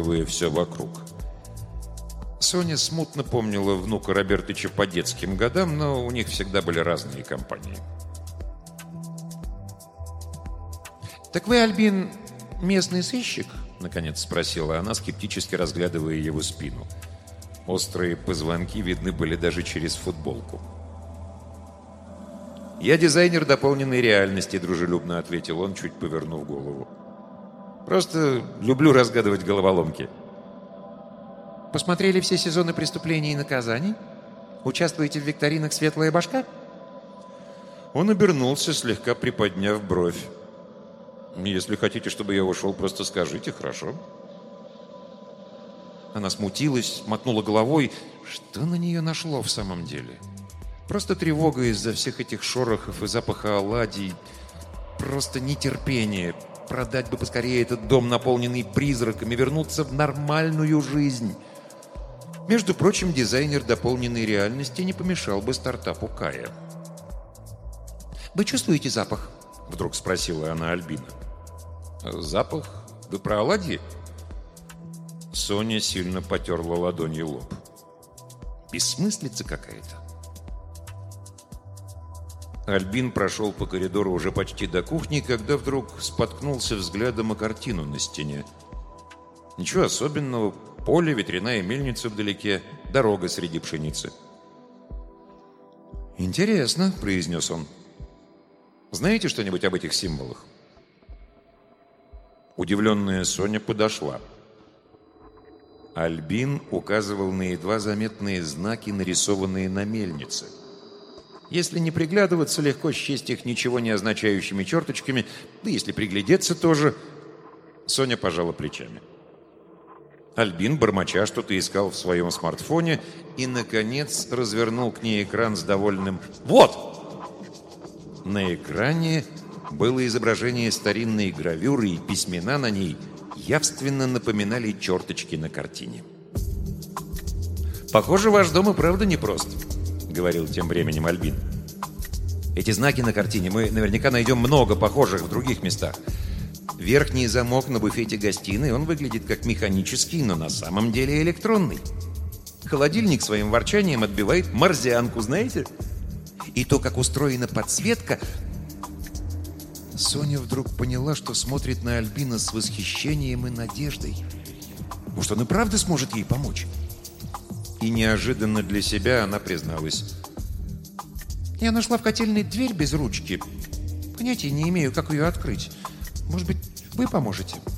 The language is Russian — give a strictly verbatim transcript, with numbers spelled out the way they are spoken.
оглядывая все вокруг. Соня смутно помнила внука Робертыча по детским годам, но у них всегда были разные компании. «Так вы, Альбин, местный сыщик?» — наконец спросила она, скептически разглядывая его спину. Острые позвонки видны были даже через футболку. «Я дизайнер дополненной реальности», — дружелюбно ответил он, чуть повернув голову. «Просто люблю разгадывать головоломки». Посмотрели все сезоны «Преступлений и наказаний»? Участвуете в викторинах «Светлая башка»? Он обернулся, слегка приподняв бровь. «Если хотите, чтобы я ушел, просто скажите, хорошо?» Она смутилась, мотнула головой. Что на нее нашло в самом деле? Просто тревога из-за всех этих шорохов и запаха оладий. Просто нетерпение. Продать бы поскорее этот дом, наполненный призраками, вернуться в нормальную жизнь. Между прочим, дизайнер дополненной реальности не помешал бы стартапу Кая. «Вы чувствуете запах?» — вдруг спросила она Альбина. «Запах? Вы про оладьи?» Соня сильно потерла ладонью лоб. «Бессмыслица какая-то». Альбин прошел по коридору уже почти до кухни, когда вдруг споткнулся взглядом о картину на стене. Ничего особенного. Поле, ветряная мельница вдалеке, дорога среди пшеницы. «Интересно», — произнес он. «Знаете что-нибудь об этих символах?» Удивленная Соня подошла. Альбин указывал на едва заметные знаки, нарисованные на мельнице. Если не приглядываться, легко счесть их ничего не означающими черточками, да если приглядеться тоже. Соня пожала плечами. Альбин, бормоча, что-то искал в своем смартфоне и, наконец, развернул к ней экран с довольным «Вот!». На экране было изображение старинной гравюры, и письмена на ней явственно напоминали черточки на картине. «Похоже, ваш дом и правда непрост», — говорил тем временем Альбин. «Эти знаки на картине мы наверняка найдем много похожих в других местах. Верхний замок на буфете гостиной, он выглядит как механический, но на самом деле электронный. Холодильник своим ворчанием отбивает морзянку, знаете? И то, как устроена подсветка...» Соня вдруг поняла, что смотрит на Альбина с восхищением и надеждой. Может, он и правда сможет ей помочь? И неожиданно для себя она призналась. «Я нашла в котельной дверь без ручки. Понятия не имею, как ее открыть. Может быть, вы поможете?»